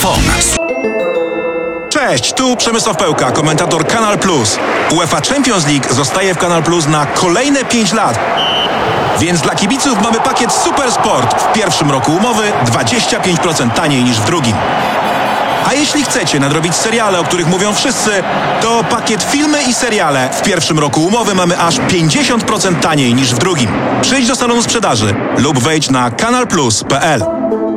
pomysł. Cześć, tu Przemysław Pełka, komentator Kanal Plus. UEFA Champions League zostaje w Kanal Plus na kolejne 5 lat. Więc dla kibiców mamy pakiet Super Sport. W pierwszym roku umowy 25% taniej niż w drugim. A jeśli chcecie nadrobić seriale, o których mówią wszyscy, to pakiet filmy i seriale w pierwszym roku umowy mamy aż 50% taniej niż w drugim. Przyjdź do salonu sprzedaży lub wejdź na kanalplus.pl.